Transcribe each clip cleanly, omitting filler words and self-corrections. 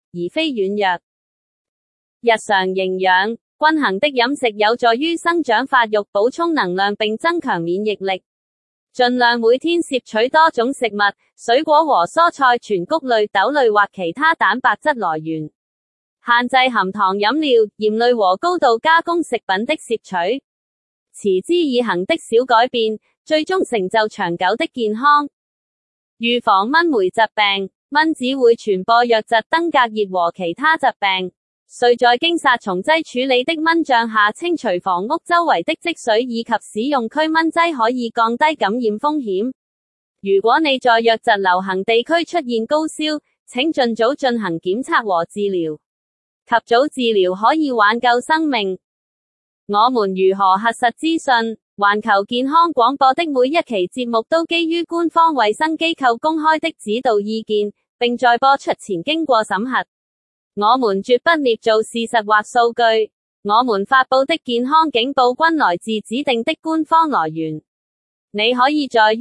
而非軟弱。日常營養，均衡的飲食有助於生長發育、補充能量並增強免疫力。盡量每天攝取多種食物、水果和蔬菜、全穀類、豆類或其他蛋白質來源。限制含糖飲料、鹽類和高度加工食品的攝取。持之以恆的小改變，最終成就長久的健康。預防蚊媒疾病，蚊子會傳播瘧疾、登革熱和其他疾病。需在經殺蟲劑處理的蚊帳下清除房屋周圍的積水，以及使用驅蚊劑可以降低感染風險。如果你在瘧疾流行地區出現高燒，請盡早進行檢測和治療。及早治療可以挽救生命。我們如何核實資訊？環球健康廣播的每一期節目都基於官方衛生機構公開的指導意見，並在播出前經過審核。我們絕不捏造事實或數據，我們發佈的健康警報均來自指定的官方來源。你可以在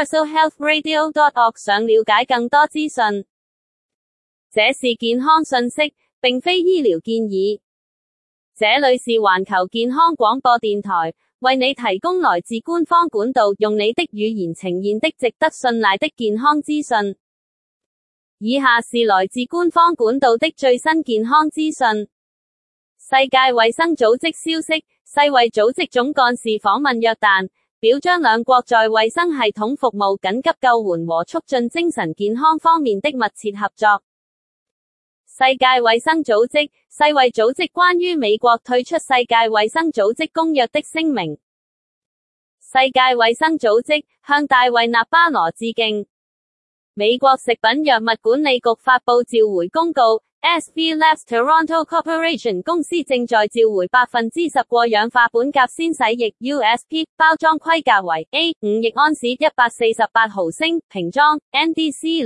universalhealthradio.org 上了解更多資訊。這是健康信息，並非醫療建議。這裡是環球健康廣播電台，為你提供來自官方管道，用你的語言呈現的值得信賴的健康資訊。以下是來自官方管道的最新健康資訊。世界衛生組織消息，世衛組織總幹事訪問約旦，表彰兩國在衛生系統服務、緊急救援和促進精神健康方面的密切合作。世界衛生組織，世衛組織關於美國退出世界衛生組織公約的聲明。世界衛生組織向大衛納巴羅致敬。美國食品藥物管理局發佈召回公告 ，SV Labs Toronto Corporation 公司正在召回10%過氧化苯甲酰洗液 USP， 包裝規格為 A5 億安士148毫升瓶裝 ，NDC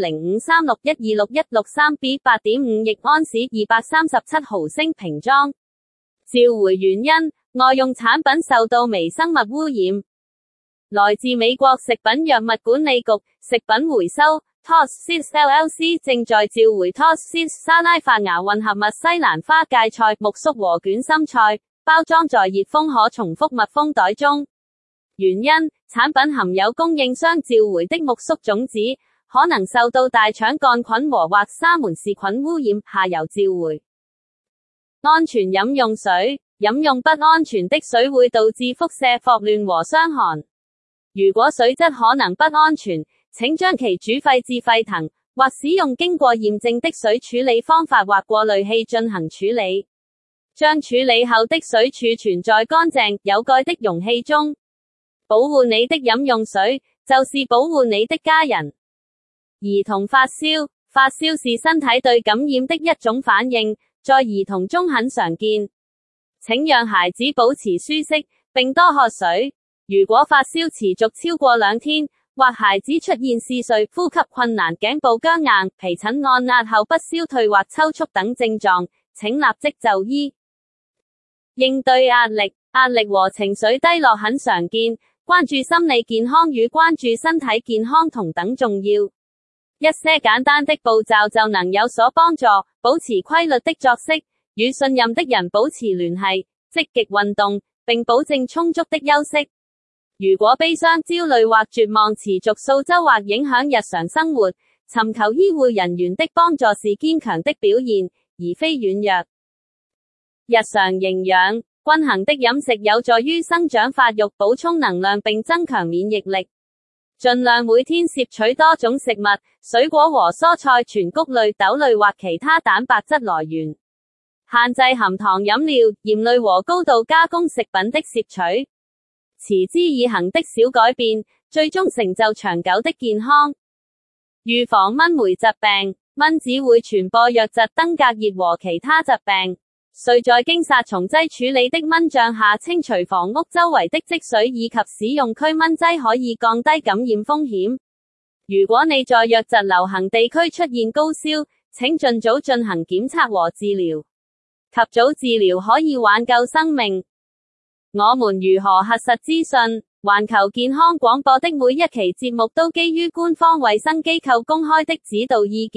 0536126163B 8.5億安士237毫升瓶裝。召回原因，外用產品受到微生物污染。來自美國食品藥物管理局食品回收。Tossis LLC 正在召回 Tossis 沙拉發芽混合物西蘭花芥菜、苜蓿和捲心菜，包裝在熱封可重複密封袋中。原因，產品含有供應商召回的苜蓿種子，可能受到大腸桿菌和或沙門氏菌污染，下游召回。安全飲用水，飲用不安全的水會導致輻射、霍亂和傷寒。如果水質可能不安全，請將其煮沸至沸騰，或使用經過驗證的水處理方法或過濾器進行處理。將處理後的水儲存在乾淨、有蓋的容器中。保護你的飲用水，就是保護你的家人。兒童發燒，發燒是身體對感染的一種反應，在兒童中很常見。請讓孩子保持舒適，並多喝水。如果發燒持續超過2天，或孩子出現嗜睡、呼吸困難、頸部僵硬、皮疹按壓後不消退或抽搐等症狀，請立即就醫。應對壓力，壓力和情緒低落很常見，關注心理健康與關注身體健康同等重要。一些簡單的步驟就能有所幫助，保持規律的作息，與信任的人保持聯繫，積極運動，並保證充足的休息。如果悲傷、焦慮或絕望持續數週或影響日常生活，尋求醫護人員的幫助是堅強的表現，而非軟弱。日常營養，均衡的飲食有助於生長發育、補充能量並增強免疫力。盡量每天攝取多種食物、水果和蔬菜、全穀類、豆類或其他蛋白質來源。限制含糖飲料、鹽類和高度加工食品的攝取。持之以恆的小改變，最終成就長久的健康。預防蚊媒疾病，蚊子會傳播瘧疾、登革熱和其他疾病。需在經殺蟲劑處理的蚊帳下清除房屋周圍的積水，以及使用驅蚊劑可以降低感染風險。如果你在瘧疾流行地區出現高燒，請盡早進行檢測和治療。及早治療可以挽救生命。我們如何核實資訊？環球健康廣播的每一期節目都基於官方衛生機構公開的指導意見，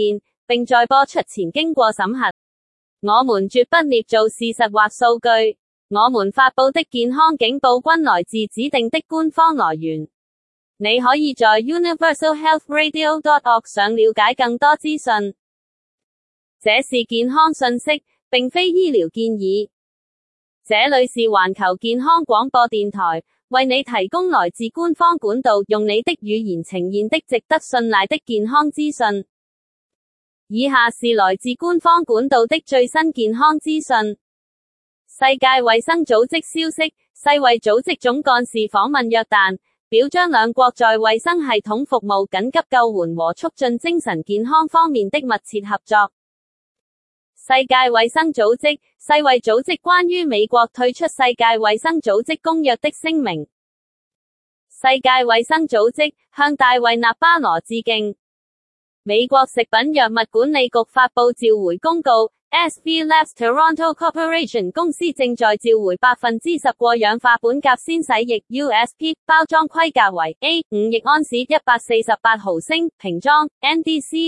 並在播出前經過審核。我們絕不捏造事實或數據。我們發佈的健康警報均來自指定的官方來源。你可以在 universalhealthradio.org 上了解更多資訊。這是健康信息，並非醫療建議。這裏是環球健康廣播電台，為你提供來自官方管道，用你的語言呈現的值得信賴的健康資訊。以下是來自官方管道的最新健康資訊。世界衛生組織消息，世衛組織總幹事訪問約旦，表彰兩國在衛生系統服務、緊急救援和促進精神健康方面的密切合作。世界衛生組織，世衛組織關於美國退出世界衛生組織公約的聲明。世界衛生組織向大衛納巴羅致敬。美國食品藥物管理局發佈召回公告。SV Labs Toronto Corporation 公司正在召回 10% 過氧化苯甲酰洗液 USP 包裝規格為 A5 億安士148毫升瓶裝 NDC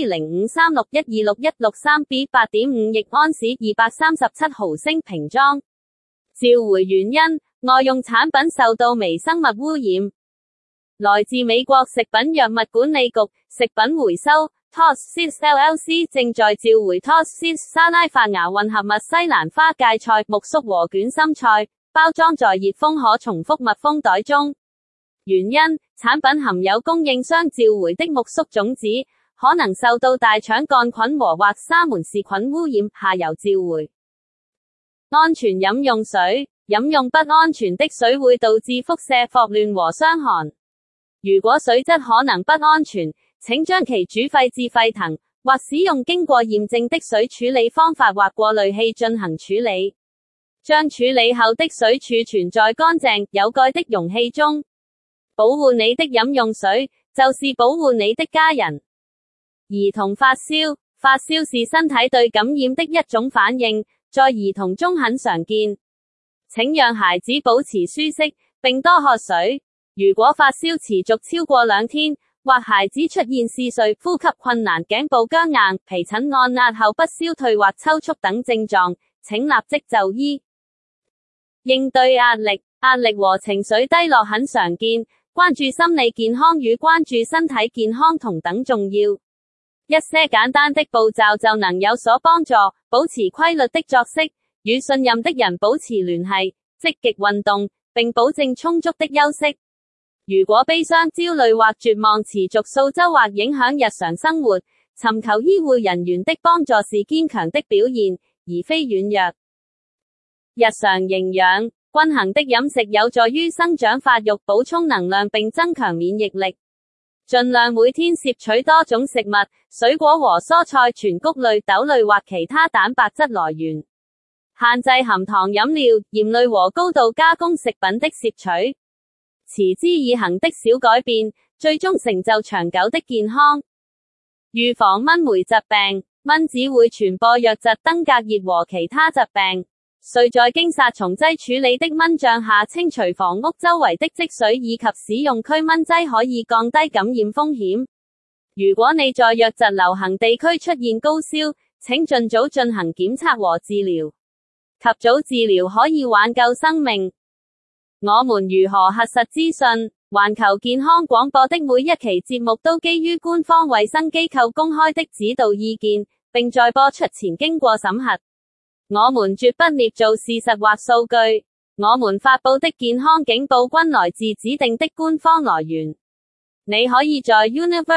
0536126163B 8.5 億安士237毫升瓶裝。召回原因，外用產品受到微生物污染。來自美國食品藥物管理局食品回收TOS LLC 正在召回 TOS 沙拉發芽混合物西蘭花芥菜苜蓿和捲心菜，包裝在熱封可重複密封袋中。原因，產品含有供應商召回的苜蓿種子，可能受到大腸桿菌和或沙門氏菌污染，下游召回。安全飲用水，飲用不安全的水會導致輻射、霍亂和傷寒。如果水質可能不安全，請將其煮沸至沸騰，或使用經過驗證的水處理方法或過濾器進行處理。將處理後的水儲存在乾淨、有蓋的容器中。保護你的飲用水，就是保護你的家人。兒童發燒，發燒是身體對感染的一種反應，在兒童中很常見。請讓孩子保持舒適，並多喝水。如果發燒持續超過2天，或孩子出現嗜睡、呼吸困難、頸部僵硬、皮疹按壓後不消退或抽搐等症狀，請立即就醫。應對壓力，壓力和情緒低落很常見，關注心理健康與關注身體健康同等重要。一些簡單的步驟就能有所幫助，保持規律的作息，與信任的人保持聯繫，積極運動，並保證充足的休息。如果悲傷、焦慮或絕望持續數週或影響日常生活，尋求醫護人員的幫助是堅強的表現，而非軟弱。日常營養，均衡的飲食有助於生長發育、補充能量並增強免疫力。盡量每天攝取多種食物、水果和蔬菜、全穀類、豆類或其他蛋白質來源。限制含糖飲料、鹽類和高度加工食品的攝取。持之以恆的小改變，最終成就長久的健康。預防蚊媒疾病，蚊子會傳播瘧疾、登革熱和其他疾病。需在經殺蟲劑處理的蚊帳下清除房屋周圍的積水，以及使用驅蚊劑可以降低感染風險。如果你在瘧疾流行地區出現高燒，請盡早進行檢測和治療。及早治療可以挽救生命。我們如何核實資訊？環球健康廣播的每一期節目都基於官方衛生機構公開的指導意見，並在播出前經過審核。我們絕不捏造事實或數據。我們發佈的健康警報均來自指定的官方來源。你可以在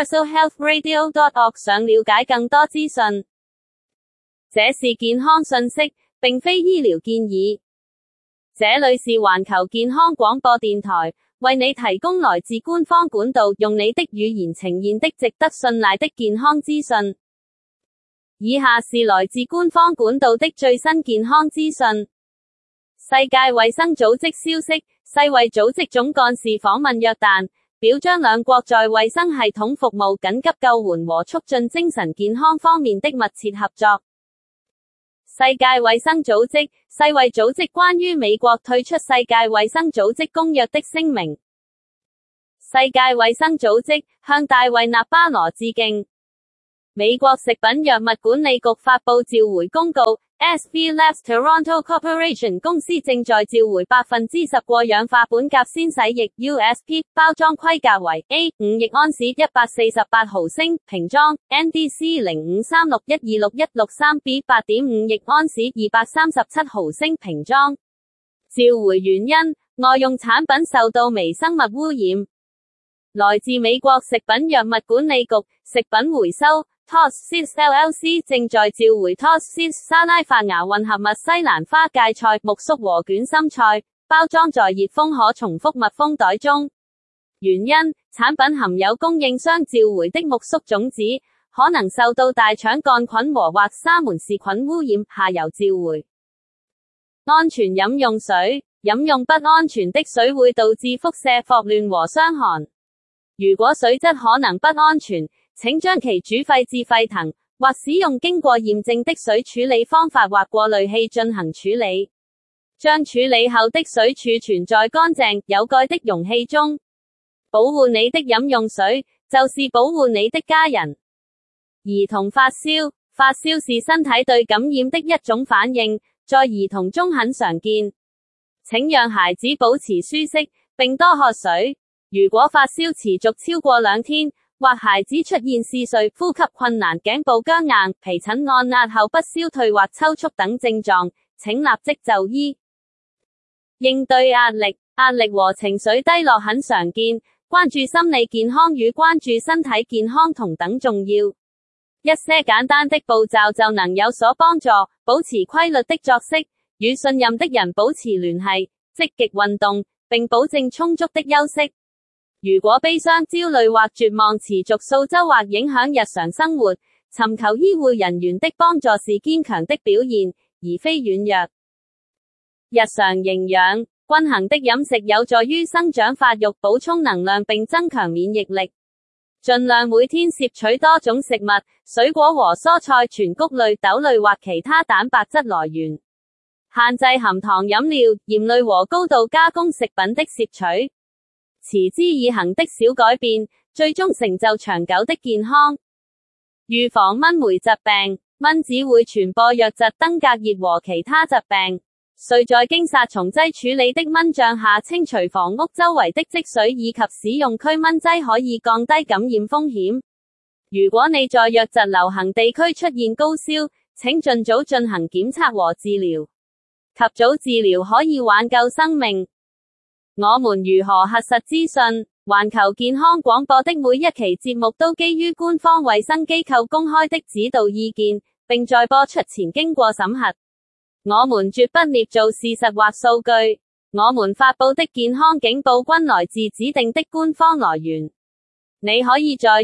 universalhealthradio.org 上了解更多資訊。這是健康信息，並非醫療建議。這裏是環球健康廣播電台，為你提供來自官方管道，用你的語言呈現的值得信賴的健康資訊。以下是來自官方管道的最新健康資訊。世界衛生組織消息，世衛組織總幹事訪問約旦，表彰兩國在衛生系統服務、緊急救援和促進精神健康方面的密切合作。世界衛生組織，世衛組織關於美國退出世界衛生組織公約的聲明。世界衛生組織向大衛納巴羅致敬。 美國食品藥物管理局發佈召回公告 ，SV Labs Toronto Corporation 公司正在召回10%過氧化苯甲酰洗液 USP， 包裝規格為 A5 億安士148毫升瓶裝 NDC 0536126163B 8.5億安士237毫升瓶裝。召回原因，外用產品受到微生物污染。來自美國食品藥物管理局食品回收 TOSCIS LLC 正在召回 TOSCIS 沙拉發芽混合物西蘭花芥菜苜蓿和捲心菜，包裝在熱封可重複密封袋中。原因，產品含有供應商召回的苜蓿種子，可能受到大腸桿菌和或沙門氏菌污染，下游召回。安全飲用水，飲用不安全的水會導致腹瀉、霍亂和傷寒。如果水質可能不安全，請將其煮沸至沸騰，或使用經過驗證的水處理方法或過濾器進行處理。將處理後的水儲存在乾淨、有蓋的容器中。保護你的飲用水，就是保護你的家人。兒童發燒，發燒是身體對感染的一種反應，在兒童中很常見。請讓孩子保持舒適，並多喝水。如果發燒持續超過2天，或孩子出現嗜睡、呼吸困難、頸部僵硬、皮疹按壓後不消退或抽搐等症狀，請立即就醫。應對壓力，壓力和情緒低落很常見，關注心理健康與關注身體健康同等重要。一些簡單的步驟就能有所幫助，保持規律的作息，與信任的人保持聯繫，積極運動，並保證充足的休息。如果悲傷、焦慮或絕望持續數週或影響日常生活，尋求醫護人員的幫助是堅強的表現，而非軟弱。日常營養，均衡的飲食有助於生長發育、補充能量並增強免疫力。盡量每天攝取多種食物、水果和蔬菜、全穀類、豆類或其他蛋白質來源。限制含糖飲料、鹽類和高度加工食品的攝取。持之以恆的小改變，最終成就長久的健康。預防蚊媒疾病，蚊子會傳播瘧疾、登革熱和其他疾病。需在經殺蟲劑處理的蚊帳下清除房屋周圍的積水，以及使用驅蚊劑可以降低感染風險。如果你在瘧疾流行地區出現高燒，請盡早進行檢測和治療。及早治療可以挽救生命。我們如何核實資訊？環球健康廣播的每一期節目都基於官方衛生機構公開的指導意見，並在播出前經過審核。我們絕不捏造事實或數據。我們發佈的健康警報均來自指定的官方來源。你可以在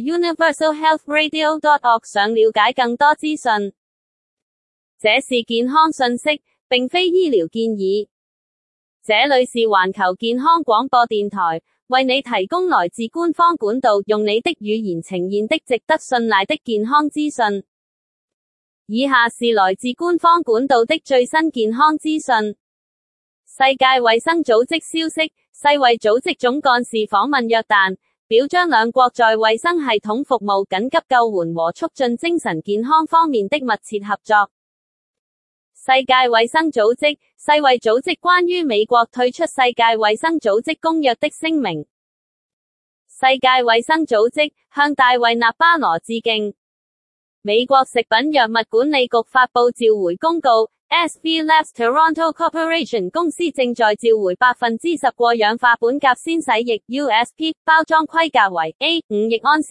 universalhealthradio.org 上了解更多資訊。這是健康信息，並非醫療建議。這裏是環球健康廣播電台，為你提供來自官方管道，用你的語言呈現的值得信賴的健康資訊。以下是來自官方管道的最新健康資訊。世界衛生組織消息，世衛組織總幹事訪問約旦，表彰兩國在衛生系統服務、緊急救援和促進精神健康方面的密切合作。世界衛生組織，世衛組織關於美國退出世界衛生組織公約的聲明。世界衛生組織向大衛納巴羅致敬。美國食品藥物管理局發佈召回公告 ，SV Labs Toronto Corporation 公司正在召回10%過氧化苯甲酰洗液 USP， 包裝規格為 A5 億安士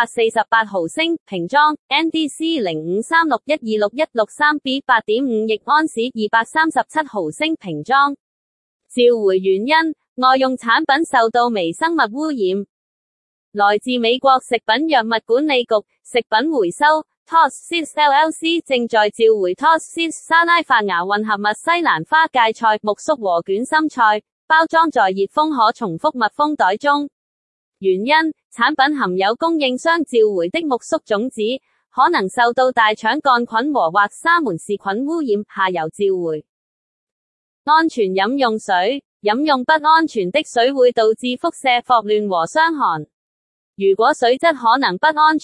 148毫升瓶裝 NDC 0536126163B 8.5億安士237毫升瓶裝。召回原因，外用產品受到微生物污染。來自美國食品藥物管理局食品回收TOSCIS LLC 正在召回 TOSCIS 沙拉發芽混合物西蘭花芥菜苜蓿和捲心菜，包裝在熱封可重複密封袋中。原因，產品含有供應商召回的苜蓿種子，可能受到大腸桿菌和或沙門氏菌污染，下游召回。安全飲用水，飲用不安全的水會導致腹瀉、霍亂和傷寒。如果水質可能不安全，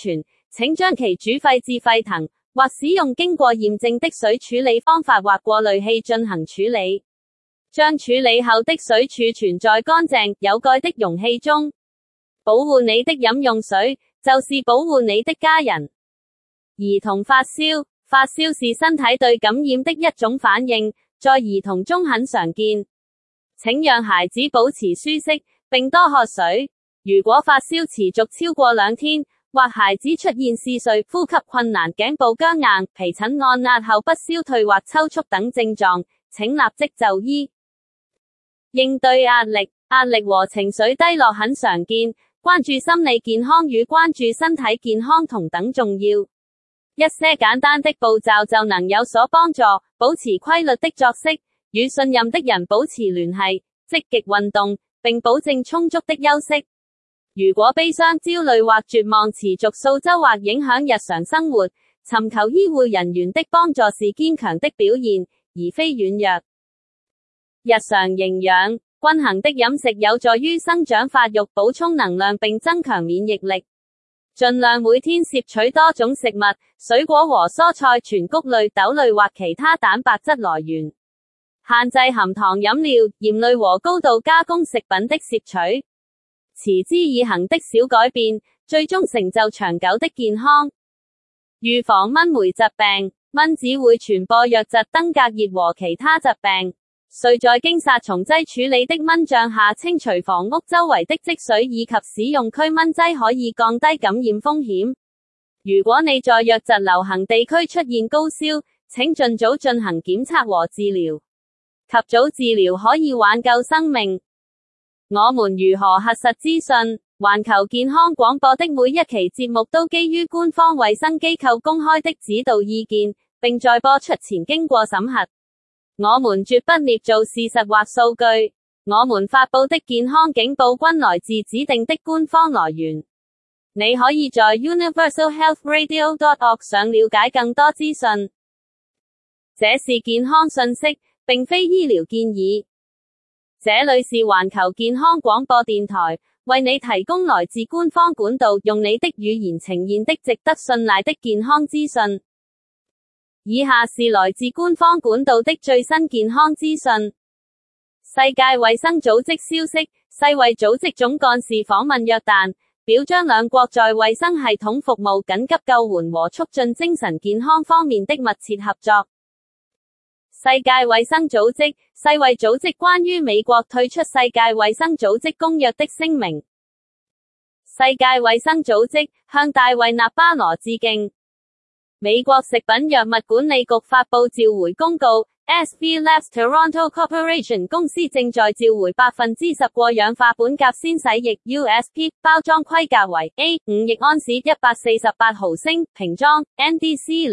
請將其煮沸至沸騰，或使用經過驗證的水處理方法或過濾器進行處理。將處理後的水儲存在乾淨有蓋的容器中。保護你的飲用水，就是保護你的家人。兒童發燒，發燒是身體對感染的一種反應，在兒童中很常見。請讓孩子保持舒適，並多喝水。如果發燒持續超過2天，或孩子出現嗜睡、呼吸困難、頸部僵硬、皮疹按壓後不消退或抽搐等症狀，請立即就醫。應對壓力，壓力和情緒低落很常見，關注心理健康與關注身體健康同等重要。一些簡單的步驟就能有所幫助，保持規律的作息，與信任的人保持聯繫，積極運動，並保證充足的休息。如果悲傷、焦慮或絕望持續數週或影響日常生活，尋求醫護人員的幫助是堅強的表現，而非軟弱。日常營養，均衡的飲食有助於生長發育、補充能量並增強免疫力。盡量每天攝取多種食物、水果和蔬菜、全穀類、豆類或其他蛋白質來源。限制含糖飲料、鹽類和高度加工食品的攝取。持之以恆的小改變，最終成就長久的健康。預防蚊媒疾病，蚊子會傳播瘧疾、登革熱和其他疾病。需在經殺蟲劑處理的蚊帳下清除房屋周圍的積水，以及使用驅蚊劑可以降低感染風險。如果你在瘧疾流行地區出現高燒，請盡早進行檢測和治療。及早治療可以挽救生命。我們如何核實資訊？環球健康廣播的每一期節目都基於官方衛生機構公開的指導意見，並在播出前經過審核。我們絕不捏造事實或數據，我們發佈的健康警報均來自指定的官方來源。你可以在 universalhealthradio.org 上了解更多資訊。這是健康信息，並非醫療建議。這裡是環球健康廣播電台，為你提供來自官方管道，用你的語言呈現的值得信賴的健康資訊。以下是來自官方管道的最新健康資訊。世界衛生組織消息，世衛組織總幹事訪問約旦，表彰兩國在衛生系統服務、緊急救援和促進精神健康方面的密切合作。世界衛生組織，世衛組織關於美國退出世界衛生組織公約的聲明。世界衛生組織向大衛納巴羅致敬。美國食品藥物管理局發佈召回公告 ，SV Labs Toronto Corporation 公司正在召回10%過氧化苯甲先洗液 USP， 包裝規格為 A5 億安士148毫升瓶裝 ，NDC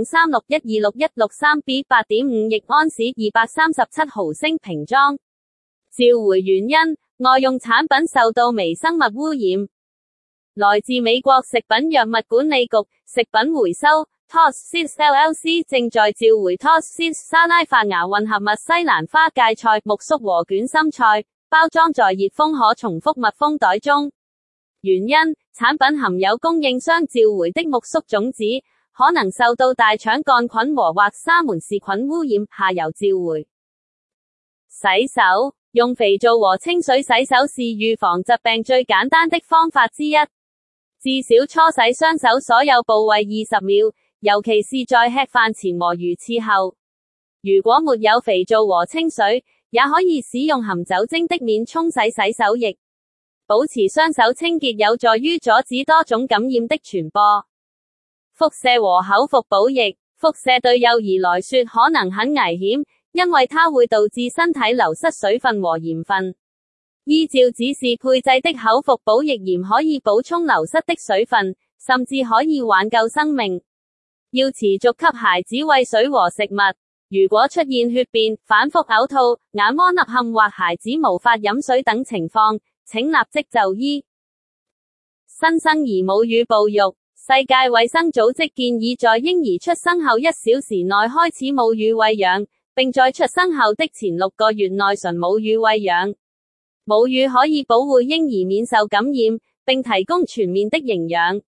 0536126163B 8.5億安士237毫升瓶裝。召回原因，外用產品受到微生物污染。來自美國食品藥物管理局，食品回收。Tossis LLC 正在召回 Tossis 沙拉發芽混合物西蘭花芥菜、苜蓿和捲心菜，包裝在熱封可重複密封袋中。原因，產品含有供應商召回的苜蓿種子，可能受到大腸桿菌和或沙門氏菌污染，下游召回。洗手，用肥皂和清水洗手是預防疾病最簡單的方法之一。至少搓洗雙手所有部位20秒。尤其是在吃飯前和如廁後。如果沒有肥皂和清水，也可以使用含酒精的面沖洗洗手液。保持雙手清潔有助於阻止多種感染的傳播。輻射和口服補液，輻射對幼兒來說可能很危險，因為它會導致身體流失水分和鹽分。依照指示配製的口服補液鹽可以補充流失的水分，甚至可以挽救生命。要持續給孩子餵水和食物。如果出現血便、反覆嘔吐、眼窩凹陷或孩子無法飲水等情況，請立即就醫。新生兒母乳哺育，世界衛生組織建議在嬰兒出生後1小時內開始母乳餵養，並在出生後的前6個月內純母乳餵養。母乳可以保護嬰兒免受感染，並提供全面的營養。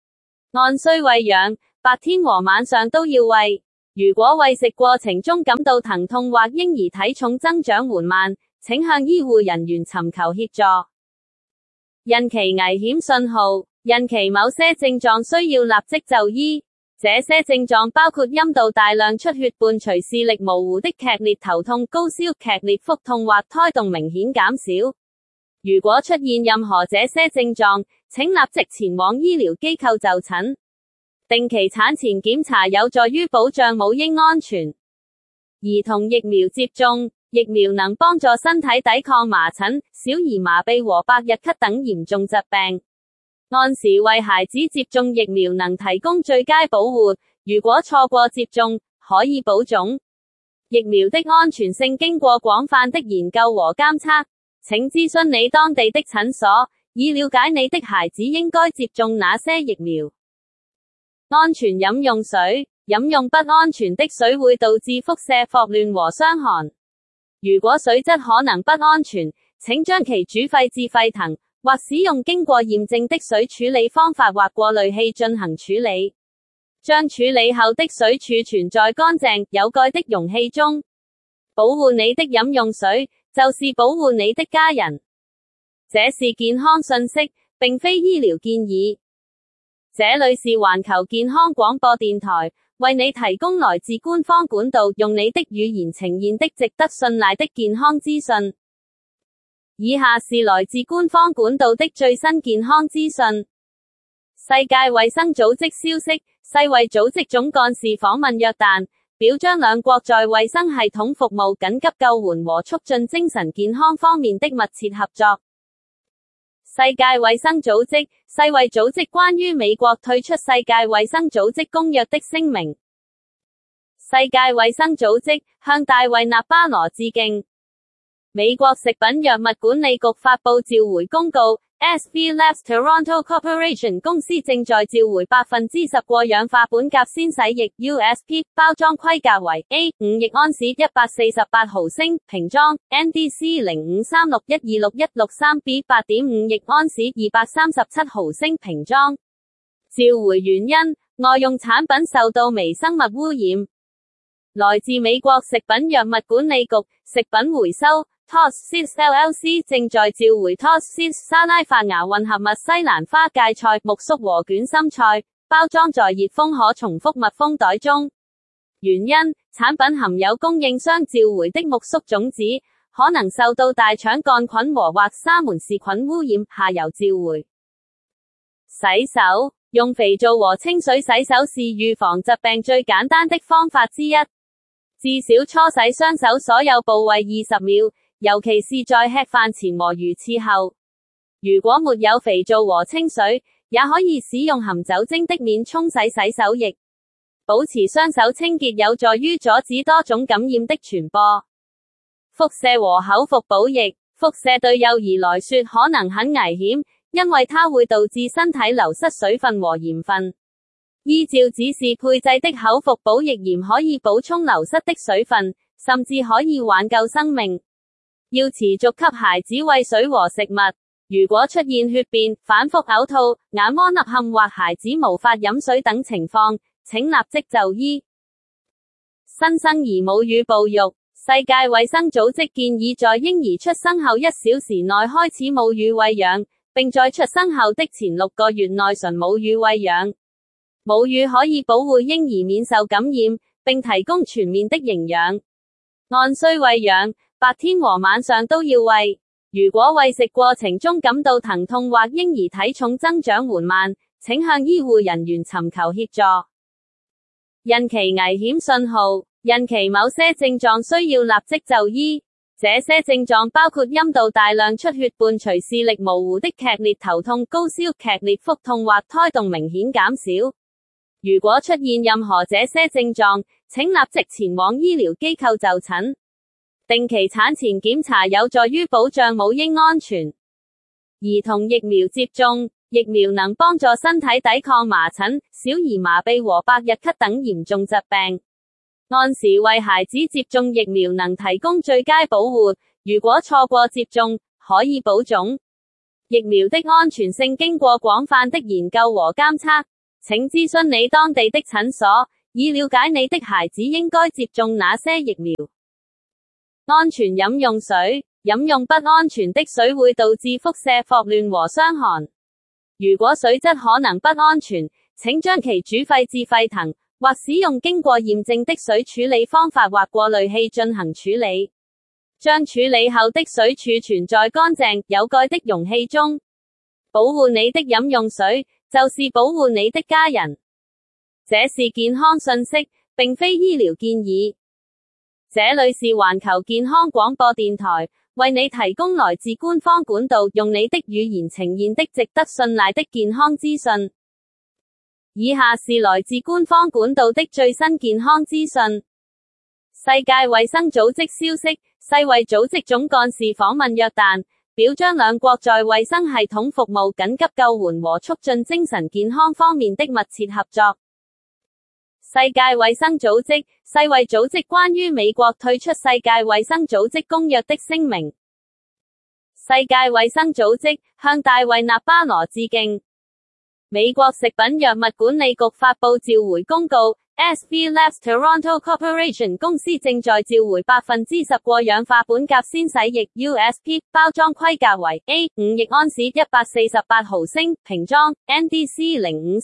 按需餵養，白天和晚上都要餵。如果餵食過程中感到疼痛或嬰兒體重增長緩慢，請向醫護人員尋求協助。孕期危險信號，孕期某些症狀需要立即就醫。這些症狀包括陰道大量出血伴隨視力模糊的劇烈頭痛、高燒、劇烈腹痛或胎動明顯減少。如果出現任何這些症狀，請立即前往醫療機構就診。定期產前檢查有助於保障母嬰安全。兒童疫苗接種，疫苗能幫助身體抵抗麻疹、小兒麻痹和百日咳等嚴重疾病。按時為孩子接種疫苗能提供最佳保護，如果錯過接種，可以保種。疫苗的安全性經過廣泛的研究和監測，請諮詢你當地的診所，以了解你的孩子應該接種哪些疫苗。安全飲用水，飲用不安全的水會導致腹瀉、霍亂和傷寒。如果水質可能不安全，請將其煮沸至沸騰，或使用經過驗證的水處理方法或過濾器進行處理。將處理後的水儲存在乾淨、有蓋的容器中。保護你的飲用水，就是保護你的家人。這是健康信息，並非醫療建議。這裏是環球健康廣播電台，為你提供來自官方管道，用你的語言呈現的值得信賴的健康資訊。以下是來自官方管道的最新健康資訊。世界衛生組織消息，世衛組織總幹事訪問約旦，表彰兩國在衛生系統服務、緊急救援和促進精神健康方面的密切合作。世界衛生組織，世衛組織關於美國退出世界衛生組織公約的聲明。世界衛生組織向大衛納巴羅致敬。美國食品藥物管理局發布召回公告。SV Labs Toronto Corporation 公司正在召回 10% 過氧化苯甲酰洗液 USP， 包裝規格為 A5 液安士148毫升瓶裝 NDC 0536126163B 8.5 液安士237毫升瓶裝。召回原因，外用產品受到微生物污染。來自美國食品藥物管理局食品回收TOSCIS LLC 正在召回 TOSCIS 沙拉發芽混合物西蘭花芥菜、苜蓿和捲心菜，包裝在熱封可重複密封袋中。原因，產品含有供應商召回的苜蓿種子，可能受到大腸桿菌和或沙門氏菌污染，下游召回。洗手，用肥皂和清水洗手是預防疾病最簡單的方法之一。至少搓洗雙手所有部位20秒。尤其是在吃飯前和魚翅後。如果沒有肥皂和清水，也可以使用含酒精的面沖洗洗手液。保持雙手清潔有助於阻止多種感染的傳播。腹瀉和口服補液，腹瀉對幼兒來說可能很危險，因為它會導致身體流失水分和鹽分。依照指示配製的口服補液鹽可以補充流失的水分，甚至可以挽救生命。要持續給孩子餵水和食物。如果出現血便、反覆嘔吐、眼窩凹陷或孩子無法飲水等情況，請立即就醫。新生兒母乳哺育，世界衛生組織建議在嬰兒出生後1小時內開始母乳餵養，並在出生後的前6個月內純母乳餵養。母乳可以保護嬰兒免受感染，並提供全面的營養。按需餵養，白天和晚上都要餵。如果餵食過程中感到疼痛或嬰兒體重增長緩慢，請向醫護人員尋求協助。孕期危險信號，孕期某些症狀需要立即就醫。這些症狀包括陰道大量出血伴隨視力模糊的劇烈頭痛、高燒、劇烈腹痛或胎動明顯減少。如果出現任何這些症狀，請立即前往醫療機構就診。定期產前檢查有助於保障母嬰安全。兒童疫苗接種，疫苗能幫助身體抵抗麻疹、小兒麻痹和百日咳等嚴重疾病。按時為孩子接種疫苗能提供最佳保護，如果錯過接種，可以保種。疫苗的安全性經過廣泛的研究和監測， 請諮詢你當地的診所，以了解你的孩子應該接種哪些疫苗。安全飲用水。飲用不安全的水會導致輻射、霍亂和傷寒。如果水質可能不安全，請將其煮沸至沸騰，或使用經過驗證的水處理方法或過濾器進行處理。將處理後的水儲存在乾淨、有蓋的容器中。保護你的飲用水，就是保護你的家人。這是健康信息，並非醫療建議。這裏是環球健康廣播電台，為你提供來自官方管道，用你的語言呈現的值得信賴的健康資訊。以下是來自官方管道的最新健康資訊。世界衛生組織消息，世衛組織總幹事訪問約旦，表彰兩國在衛生系統服務、緊急救援和促進精神健康方面的密切合作。世界衛生組織，世衛組織關於美國退出世界衛生組織公約的聲明。世界衛生組織向大衛納巴羅致敬。美國食品藥物管理局發佈召回公告。SV Labs Toronto Corporation 公司正在召回10%過氧化苯甲酰洗液 USP， 包裝規格為 A5 億安士148毫升瓶裝 NDC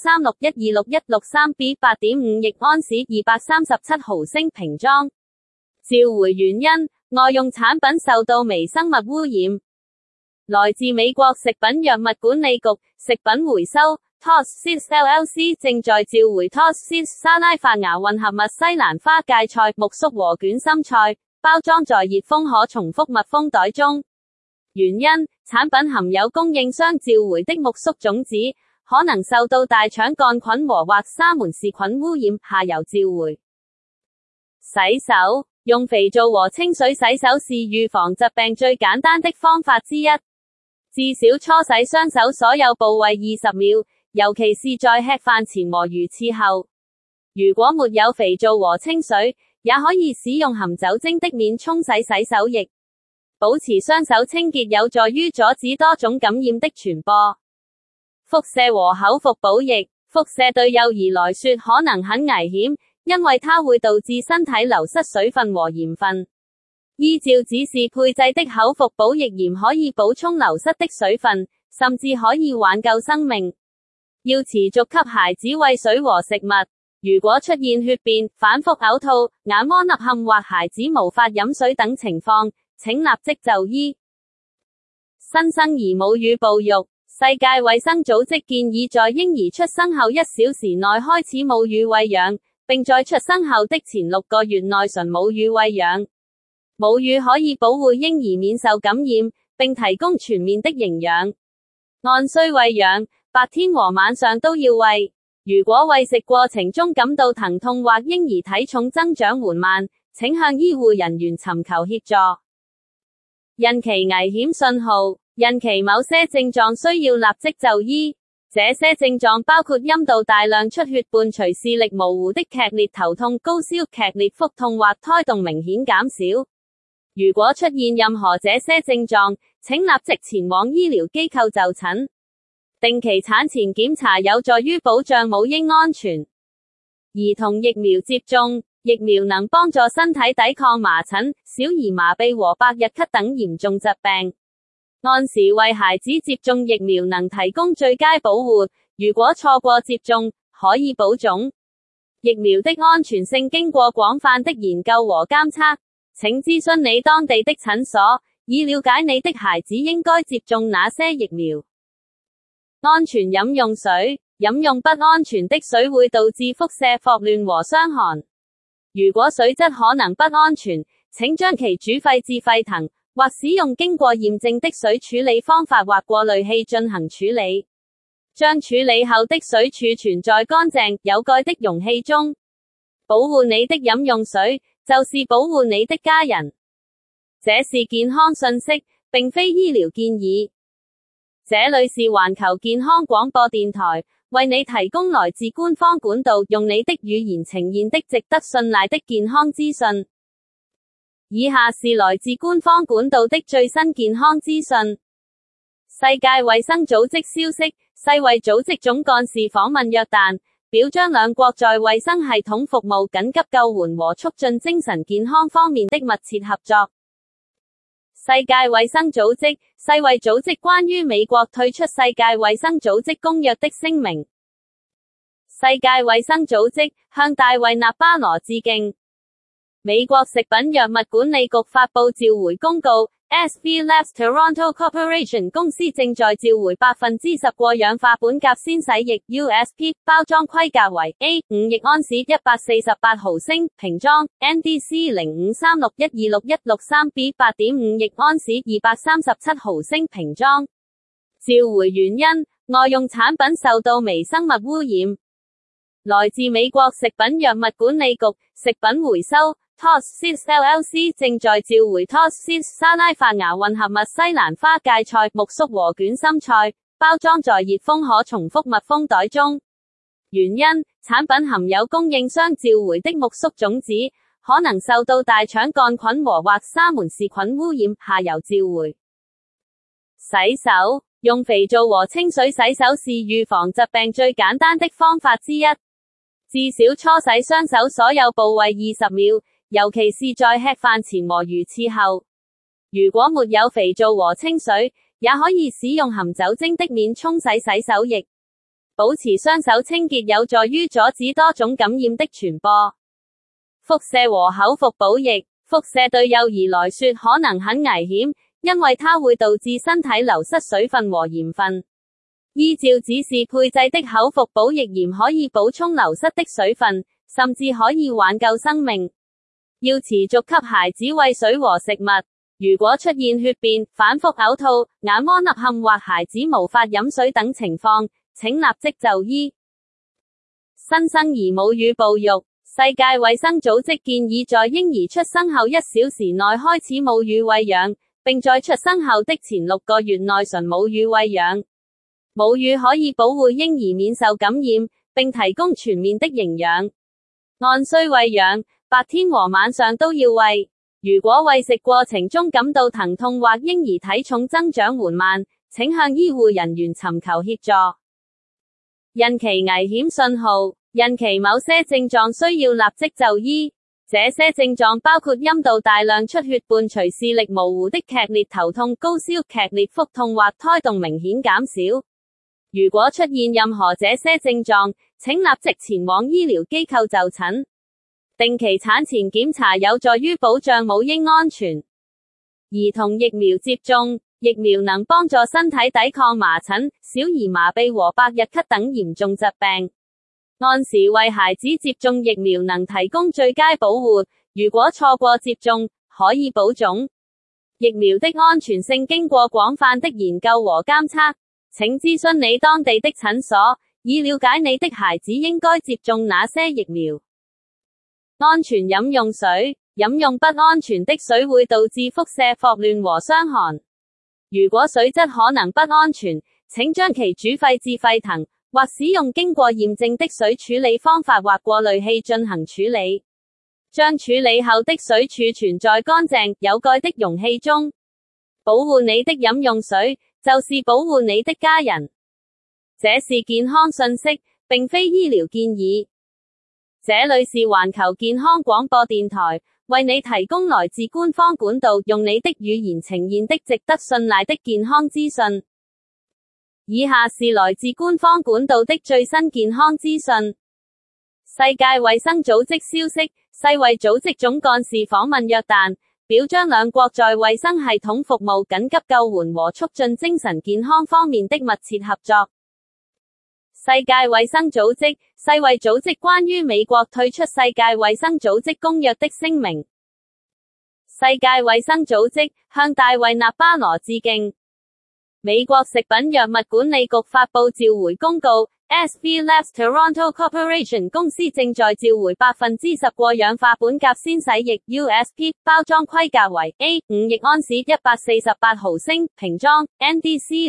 0536126163B 8.5 億安士237毫升瓶裝。召回原因，外用產品受到微生物污染。來自美國食品藥物管理局食品回收TOSCIS LLC 正在召回 TOSCIS 沙拉發芽混合物西蘭花芥菜、苜蓿和捲心菜，包裝在熱封可重複密封袋中。原因，產品含有供應商召回的苜蓿種子，可能受到大腸桿菌和或沙門氏菌污染，下游召回。洗手，用肥皂和清水洗手是預防疾病最簡單的方法之一。至少搓洗雙手所有部位20秒。尤其是在吃飯前和如廁後。如果沒有肥皂和清水，也可以使用含酒精的面沖洗洗手液。保持雙手清潔有助於阻止多種感染的傳播。輻射和口服補液。輻射對幼兒來說可能很危險，因為它會導致身體流失水分和鹽分。依照指示配製的口服補液鹽可以補充流失的水分，甚至可以挽救生命。要持續給孩子餵水和食物。如果出現血便、反覆嘔吐、眼窩凹陷或孩子無法飲水等情況，請立即就醫。新生兒母乳哺育。世界衛生組織建議在嬰兒出生後1小時內開始母乳餵養，並在出生後的前6個月內純母乳餵養。母乳可以保護嬰兒免受感染，並提供全面的營養。按需餵養。白天和晚上都要餵。如果餵食過程中感到疼痛或嬰兒體重增長緩慢，請向醫護人員尋求協助。孕期危險信號。孕期某些症狀需要立即就醫。這些症狀包括陰道大量出血伴隨視力模糊的劇烈頭痛、高燒、劇烈腹痛或胎動明顯減少。如果出現任何這些症狀，請立即前往醫療機構就診。定期產前檢查有助於保障母嬰安全。兒童疫苗接種。疫苗能幫助身體抵抗麻疹、小兒麻痹和百日咳等嚴重疾病。按時為孩子接種疫苗能提供最佳保護，如果錯過接種，可以保種。疫苗的安全性經過廣泛的研究和監測，請諮詢你當地的診所，以了解你的孩子應該接種哪些疫苗。安全飲用水。飲用不安全的水會導致輻射、霍亂和傷寒。如果水質可能不安全，請將其煮沸至沸騰，或使用經過驗證的水處理方法或過濾器進行處理。將處理後的水儲存在乾淨、有蓋的容器中。保護你的飲用水，就是保護你的家人。這是健康信息，並非醫療建議。這裏是環球健康廣播電台，為你提供來自官方管道，用你的語言呈現的值得信賴的健康資訊。以下是來自官方管道的最新健康資訊。世界衛生組織消息，世衛組織總幹事訪問約旦， 表彰兩國在衛生系統服務、緊急救援和促進精神健康方面的密切合作。世界衛生組織世衛組織關於美國退出世界衛生組織公約的聲明。世界衛生組織向大衛納巴羅致敬。美國食品藥物管理局發布召回公告。SV Labs Toronto Corporation 公司正在召回 10% 過氧化苯甲酰洗液 USP 包裝規格為 A5 億安士148毫升瓶裝 NDC 0536126163B 8.5 億安士237毫升瓶裝。召回原因，外用產品受到微生物污染。來自美國食品藥物管理局食品回收TOS LLC 正在召回 TOS 沙拉發芽混合物西蘭花芥菜苜蓿和捲心菜，包裝在熱封可重複密封袋中。原因，產品含有供應商召回的苜蓿種子，可能受到大腸桿菌和或沙門氏菌污染，下游召回。洗手，用肥皂和清水洗手是預防疾病最簡單的方法之一。至少搓洗雙手所有部位20秒。尤其是在吃飯前和如廁後。如果沒有肥皂和清水，也可以使用含酒精的免沖洗洗手液。保持雙手清潔有助於阻止多種感染的傳播。輻射和口服補液，輻射對幼兒來說可能很危險，因為它會導致身體流失水分和鹽分。依照指示配製的口服補液鹽可以補充流失的水分，甚至可以挽救生命。要持續給孩子餵水和食物。如果出現血便、反覆嘔吐、眼窩凹陷或孩子無法飲水等情況，請立即就醫。新生兒母乳哺育，世界衛生組織建議在嬰兒出生後1小時內開始母乳餵養，並在出生後的前6個月內純母乳餵養。母乳可以保護嬰兒免受感染，並提供全面的營養。按需餵養。白天和晚上都要餵。如果餵食過程中感到疼痛或嬰兒體重增長緩慢，請向醫護人員尋求協助。孕期危險信號，孕期某些症狀需要立即就醫。這些症狀包括陰道大量出血伴隨視力模糊的劇烈頭痛、高燒、劇烈腹痛或胎動明顯減少。如果出現任何這些症狀，請立即前往醫療機構就診。定期產前檢查有助於保障母嬰安全。兒童疫苗接種，疫苗能幫助身體抵抗麻疹、小兒麻痹和百日咳等嚴重疾病。按時為孩子接種疫苗能提供最佳保護，如果錯過接種，可以保種。疫苗的安全性經過廣泛的研究和監測，請諮詢你當地的診所，以了解你的孩子應該接種哪些疫苗。安全飲用水，飲用不安全的水會導致腹瀉、霍亂和傷寒。如果水質可能不安全，請將其煮沸至沸騰，或使用經過驗證的水處理方法或過濾器進行處理。將處理後的水儲存在乾淨、有蓋的容器中。保護你的飲用水，就是保護你的家人。這是健康信息，並非醫療建議。這裏是環球健康廣播電台，為你提供來自官方管道，用你的語言呈現的值得信賴的健康資訊。以下是來自官方管道的最新健康資訊。世界衛生組織消息，世衛組織總幹事訪問約旦，表彰兩國在衛生系統服務、緊急救援和促進精神健康方面的密切合作。世界衛生組織世衛組織關於美國退出世界衛生組織公約的聲明。世界衛生組織向大衛納巴羅致敬。美國食品藥物管理局發布召回公告。SV Labs Toronto Corporation 公司正在召回 10% 過氧化苯甲酰洗液 USP 包裝規格為 A5 億安士148毫升瓶裝 NDC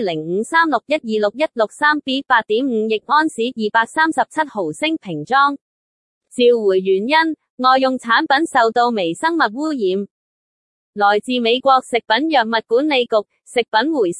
0536126163B 8.5 億安士237毫升瓶裝。召回原因，外用產品受到微生物污染。來自美國食品藥物管理局食品回收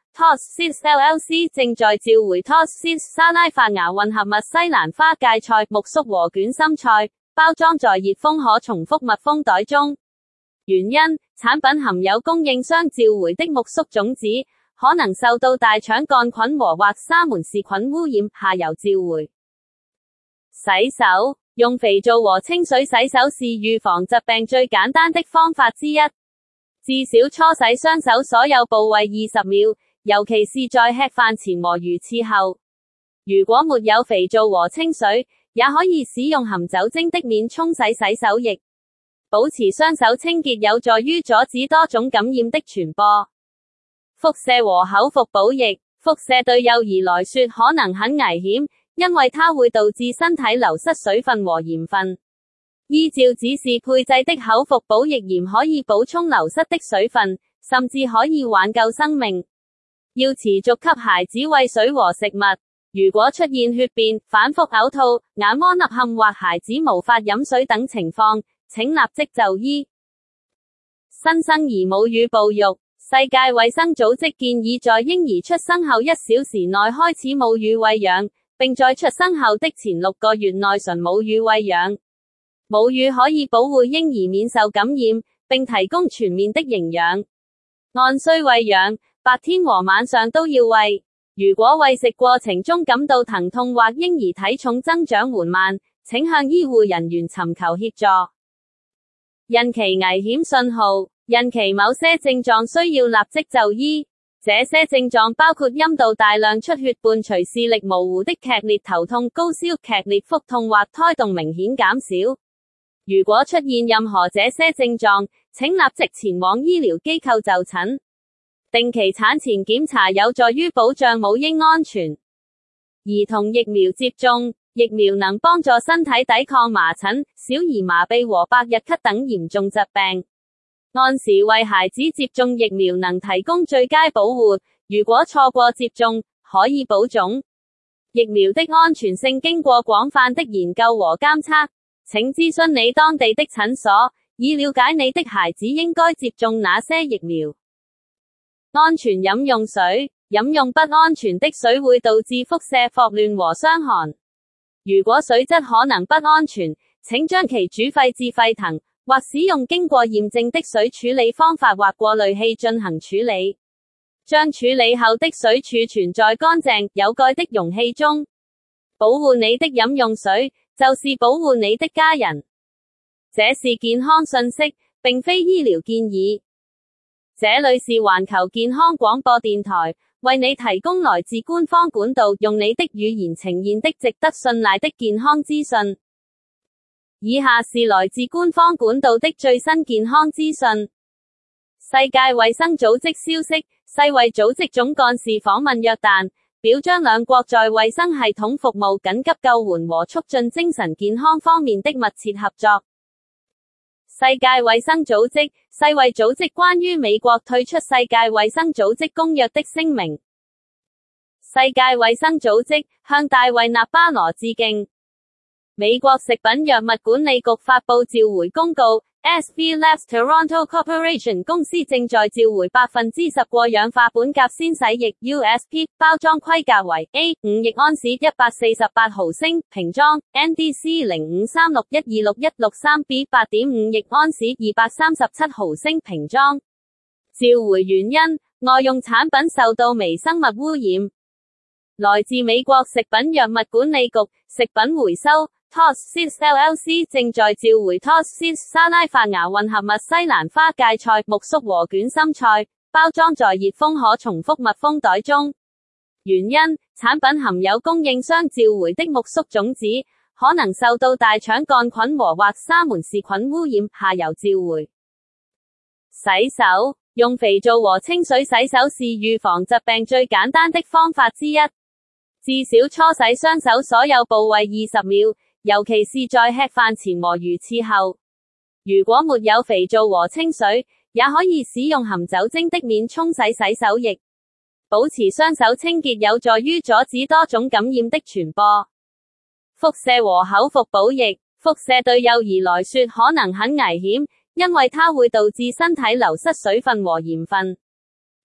Tossis LLC 正在召回 Tossis 沙拉發芽混合物西蘭花芥菜、苜蓿和捲心菜，包裝在熱封可重複密封袋中。原因，產品含有供應商召回的苜蓿種子，可能受到大腸桿菌和或沙門氏菌污染，下游召回。洗手，用肥皂和清水洗手是預防疾病最簡單的方法之一。至少搓洗雙手所有部位20秒，尤其是在吃飯前和魚翅後。如果沒有肥皂和清水，也可以使用含酒精的面沖洗洗手液。保持雙手清潔有助於阻止多種感染的傳播。輻射和口服補液，輻射對幼兒來說可能很危險，因為它會導致身體流失水分和鹽分。依照指示配製的口服補液鹽可以補充流失的水分，甚至可以挽救生命。要持續給孩子餵水和食物。如果出現血便、反覆嘔吐、眼窩凹陷或孩子無法飲水等情況，請立即就醫。新生兒母乳哺育，世界衛生組織建議在嬰兒出生後1小時內開始母乳餵養，並在出生後的前6個月內純母乳餵養。母乳可以保護嬰兒免受感染，並提供全面的營養。按需餵養，白天和晚上都要餵。如果餵食過程中感到疼痛或嬰兒體重增長緩慢，請向醫護人員尋求協助。孕期危險信號，孕期某些症狀需要立即就醫。這些症狀包括陰道大量出血伴隨視力模糊的劇烈頭痛、高燒、劇烈腹痛或胎動明顯減少。如果出現任何這些症狀，請立即前往醫療機構就診。定期產前檢查有助於保障母嬰安全。兒童疫苗接種，疫苗能幫助身體抵抗麻疹、小兒麻痹和百日咳等嚴重疾病。按時為孩子接種疫苗能提供最佳保護，如果錯過接種，可以保種。疫苗的安全性經過廣泛的研究和監測，請諮詢你當地的診所，以了解你的孩子應該接種哪些疫苗。安全飲用水，飲用不安全的水會導致輻射、霍亂和傷寒。如果水質可能不安全，請將其煮沸至沸騰，或使用經過驗證的水處理方法或過濾器進行處理。將處理後的水儲存在乾淨、有蓋的容器中。保護你的飲用水，就是保護你的家人。這是健康信息，並非醫療建議。這裏是環球健康廣播電台，為你提供來自官方管道，用你的語言呈現的值得信賴的健康資訊。以下是來自官方管道的最新健康資訊。世界衛生組織消息，世衛組織總幹事訪問約旦，表彰兩國在衛生系統服務、緊急救援和促進精神健康方面的密切合作。世界衛生組織，世衛組織關於美國退出世界衛生組織公約的聲明。世界衛生組織向大衛納巴羅致敬。美國食品藥物管理局發布召回公告。SV Labs Toronto Corporation 公司正在召回 10% 過氧化苯甲酰洗液 USP， 包裝規格為 A5 億安士148毫升瓶裝 NDC 0536126163B 8.5 億安士237毫升瓶裝。召回原因，外用產品受到微生物污染。來自美國食品藥物管理局食品回收Tossis LLC 正在召回 Tossis 沙拉發芽混合物西蘭花芥菜、苜蓿和捲心菜，包裝在熱封可重複密封袋中。原因，產品含有供應商召回的苜蓿種子，可能受到大腸桿菌和或沙門氏菌污染，下游召回。洗手，用肥皂和清水洗手是預防疾病最簡單的方法之一。至少搓洗雙手所有部位20秒。尤其是在吃飯前和魚翅後。如果沒有肥皂和清水，也可以使用含酒精的面沖洗洗手液。保持雙手清潔有助於阻止多種感染的傳播。輻射和口服補液，輻射對幼兒來說可能很危險，因為它會導致身體流失水分和鹽分。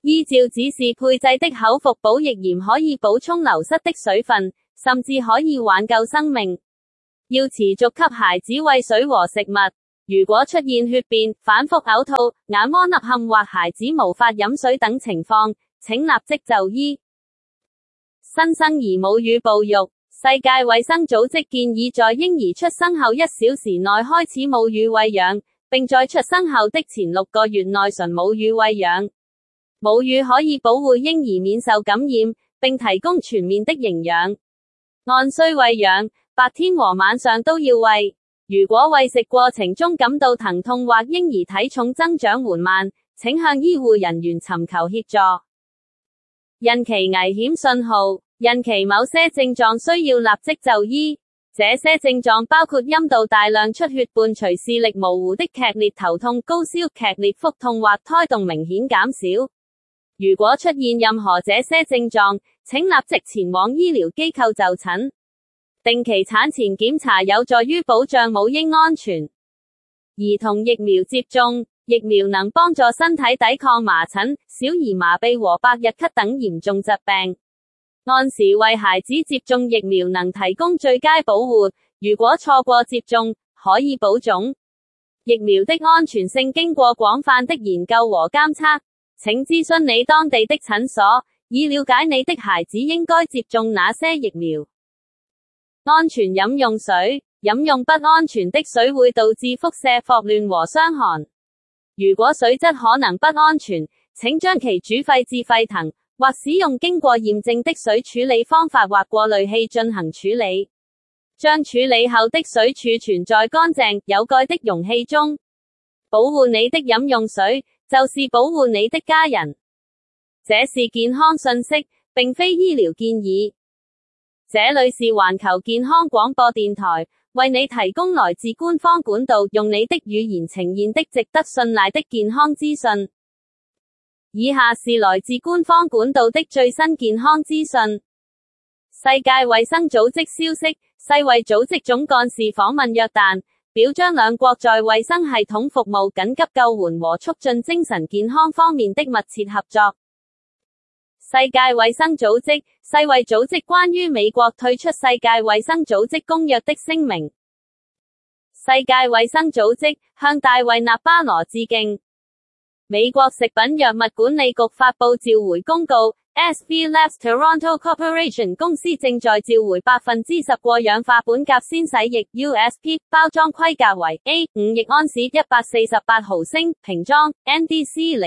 依照指示配製的口服補液鹽可以補充流失的水分，甚至可以挽救生命。要持續給孩子餵水和食物。如果出現血便、反覆嘔吐、眼窩凹陷或孩子無法飲水等情況，請立即就醫。新生兒母乳哺育。世界衛生組織建議在嬰兒出生後1小時內開始母乳餵養，並在出生後的前6個月內純母乳餵養。母乳可以保護嬰兒免受感染，並提供全面的營養。按需餵養，白天和晚上都要餵。如果餵食過程中感到疼痛或嬰兒體重增長緩慢，請向醫護人員尋求協助。孕期危險信號。孕期某些症狀需要立即就醫，這些症狀包括陰道大量出血伴隨視力模糊的劇烈頭痛、高燒、劇烈腹痛或胎動明顯減少。如果出現任何這些症狀，請立即前往醫療機構就診。定期產前檢查有助於保障母嬰安全。兒童疫苗接種。疫苗能幫助身體抵抗麻疹、小兒麻痹和百日咳等嚴重疾病。按時為孩子接種疫苗能提供最佳保護，如果錯過接種，可以保種。疫苗的安全性經過廣泛的研究和監測，請諮詢你當地的診所，以了解你的孩子應該接種哪些疫苗。安全飲用水。飲用不安全的水會導致腹瀉、霍亂和傷寒。如果水質可能不安全，請將其煮沸至沸騰，或使用經過驗證的水處理方法或過濾器進行處理。將處理後的水儲存在乾淨、有蓋的容器中。保護你的飲用水，就是保護你的家人。這是健康信息，並非醫療建議。這裏是環球健康廣播電台，為你提供來自官方管道，用你的語言呈現的值得信賴的健康資訊。以下是來自官方管道的最新健康資訊。世界衛生組織消息，世衛組織總幹事訪問約旦，表彰兩國在衛生系統服務、緊急救援和促進精神健康方面的密切合作。世界衛生組織，世衛組織關於美國退出世界衛生組織公約的聲明。世界衛生組織向大衛納巴羅致敬。美國食品藥物管理局發佈召回公告 ，SV Labs Toronto Corporation 公司正在召回10%過氧化苯甲酰洗液 USP， 包裝規格為 A5 億安士148毫升瓶裝 NDC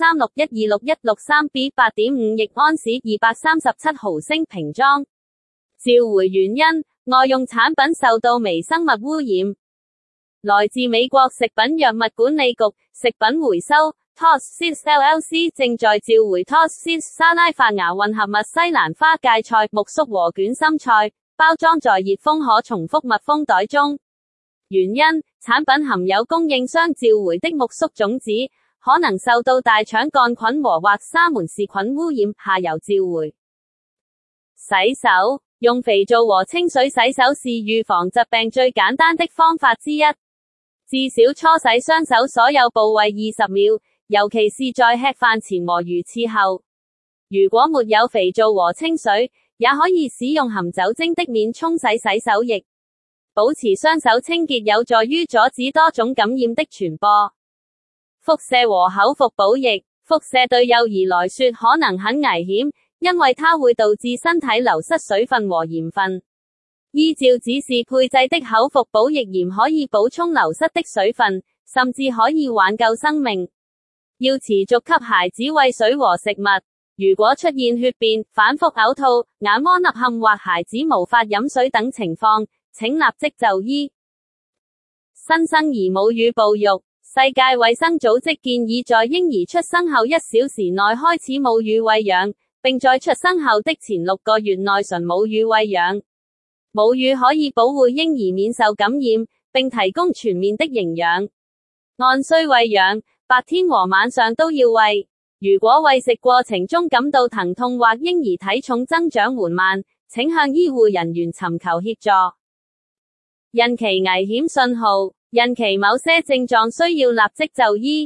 0536126163B 8.5 億安士237毫升瓶裝。召回原因，外用產品受到微生物污染。來自美國食品藥物管理局食品回收TOS LLC 正在召回 TOS 沙拉發芽混合物西蘭花芥菜、苜蓿和捲心菜，包裝在熱封可重複密封袋中。原因，產品含有供應商召回的苜蓿種子，可能受到大腸桿菌和或沙門氏菌污染，下游召回。洗手，用肥皂和清水洗手是預防疾病最簡單的方法之一。至少搓洗雙手所有部位20秒。尤其是在吃飯前和如廁後。如果沒有肥皂和清水，也可以使用含酒精的免沖洗洗手液。保持雙手清潔有助於阻止多種感染的傳播。腹瀉和口服補液。腹瀉對幼兒來說可能很危險，因為它會導致身體流失水分和鹽分。依照指示配製的口服補液鹽可以補充流失的水分，甚至可以挽救生命。要持續給孩子餵水和食物。如果出現血便、反覆嘔吐、眼窩凹陷或孩子無法飲水等情況，請立即就醫。新生兒母乳哺育。世界衛生組織建議在嬰兒出生後1小時內開始母乳餵養，並在出生後的前6個月內純母乳餵養。母乳可以保護嬰兒免受感染，並提供全面的營養。按需餵養，白天和晚上都要餵。如果餵食過程中感到疼痛或嬰兒體重增長緩慢，請向醫護人員尋求協助。孕期危險信號。孕期某些症狀需要立即就醫，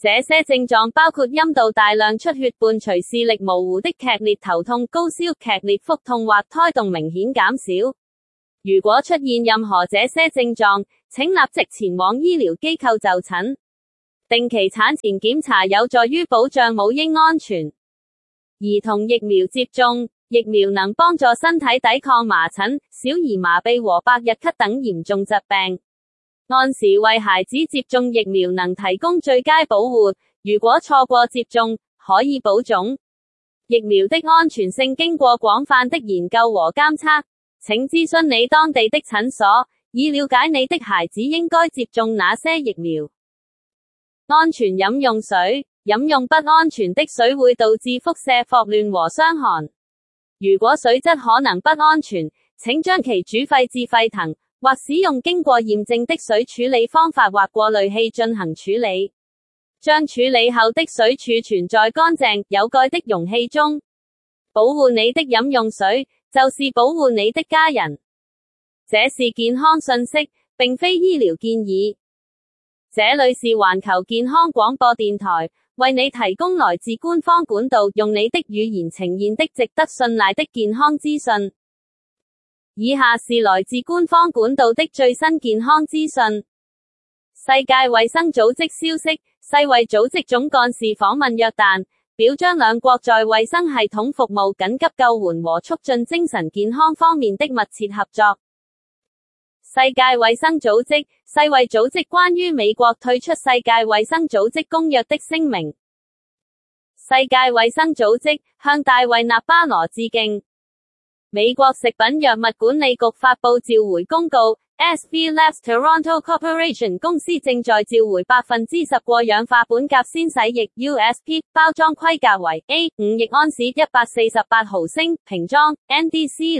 這些症狀包括陰道大量出血伴隨視力模糊的劇烈頭痛、高燒、劇烈腹痛或胎動明顯減少。如果出現任何這些症狀，請立即前往醫療機構就診。定期產前檢查有助於保障母嬰安全。兒童疫苗接種，疫苗能幫助身體抵抗麻疹、小兒麻痹和百日咳等嚴重疾病。按時為孩子接種疫苗能提供最佳保護，如果錯過接種，可以保種。疫苗的安全性經過廣泛的研究和監測，請諮詢你當地的診所，以了解你的孩子應該接種哪些疫苗。安全飲用水，飲用不安全的水會導致腹瀉、霍亂和傷寒。如果水質可能不安全，請將其煮沸至沸騰，或使用經過驗證的水處理方法或過濾器進行處理。將處理後的水儲存在乾淨、有蓋的容器中。保護你的飲用水，就是保護你的家人。這是健康信息，並非醫療建議。這裏是環球健康廣播電台，為你提供來自官方管道，用你的語言呈現的值得信賴的健康資訊。以下是來自官方管道的最新健康資訊。世界衛生組織消息，世衛組織總幹事訪問約旦，表彰兩國在衛生系統服務、緊急救援和促進精神健康方面的密切合作。世界衛生組織，世衛組織關於美國退出世界衛生組織公約的聲明。世界衛生組織向大衛納巴羅致敬。美國食品藥物管理局發布召回公告 ，SV Labs Toronto Corporation 公司正在召回10%過氧化苯甲酰洗液 USP， 包裝規格為 A5 億安士148毫升瓶裝 ，NDC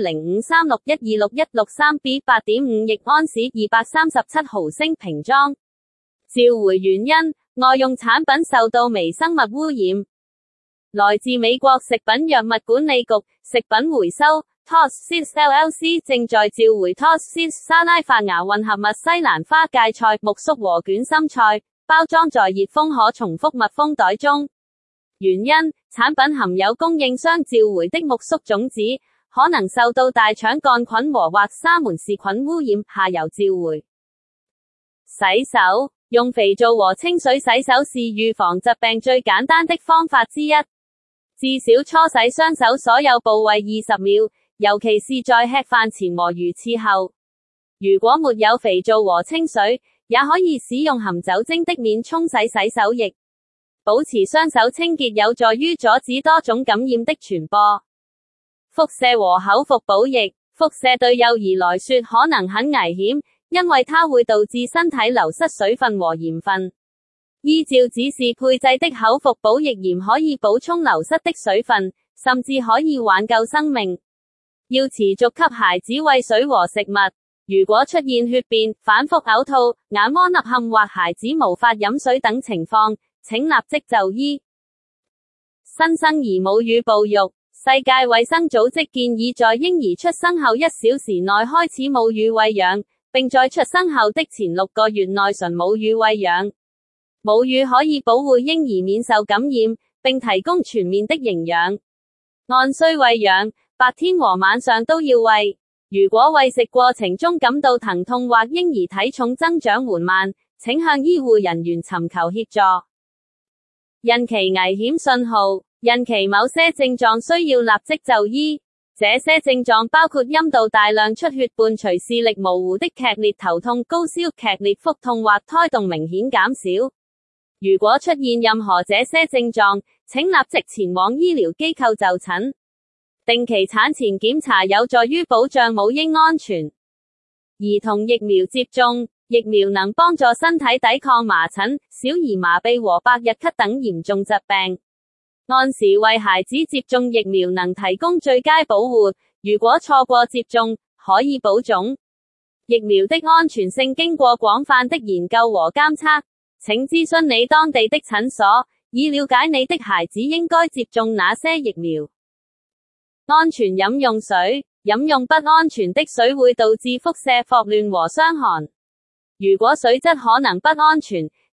0536126163B 8.5億安士237毫升瓶裝。召回原因，外用產品受到微生物污染。來自美國食品藥物管理局，食品回收。TOS LLC 正在召回 TOS 沙拉發芽混合物西蘭花芥菜、苜蓿和捲心菜，包裝在熱封可重複密封袋中。原因，產品含有供應商召回的苜蓿種子，可能受到大腸桿菌和或沙門氏菌污染，下游召回。洗手，用肥皂和清水洗手是預防疾病最簡單的方法之一。至少搓洗雙手所有部位20秒。尤其是在吃飯前和如廁後。如果沒有肥皂和清水，也可以使用含酒精的面沖洗洗手液。保持雙手清潔有助於阻止多種感染的傳播。腹瀉和口服補液，腹瀉對幼兒來說可能很危險，因為它會導致身體流失水分和鹽分。依照指示配製的口服補液鹽可以補充流失的水分，甚至可以挽救生命。要持續給孩子餵水和食物。如果出現血便、反覆嘔吐、眼窩凹陷或孩子無法飲水等情況，請立即就醫。新生兒母乳哺育，世界衛生組織建議在嬰兒出生後1小時內開始母乳餵養，並在出生後的前6個月內純母乳餵養。母乳可以保護嬰兒免受感染，並提供全面的營養。按需餵養。白天和晚上都要餵。如果餵食過程中感到疼痛或嬰兒體重增長緩慢，請向醫護人員尋求協助。孕期危險信號，孕期某些症狀需要立即就醫。這些症狀包括陰道大量出血伴隨視力模糊的劇烈頭痛、高燒、劇烈腹痛或胎動明顯減少。如果出現任何這些症狀，請立即前往醫療機構就診。定期產前檢查有助於保障母嬰安全。兒童疫苗接種，疫苗能幫助身體抵抗麻疹、小兒麻痹和百日咳等嚴重疾病。按時為孩子接種疫苗能提供最佳保護，如果錯過接種，可以保種。疫苗的安全性經過廣泛的研究和監測，請諮詢你當地的診所，以了解你的孩子應該接種哪些疫苗。安全飲用水，飲用不安全的水會導致腹瀉、霍亂和傷寒。如果水質可能不安全，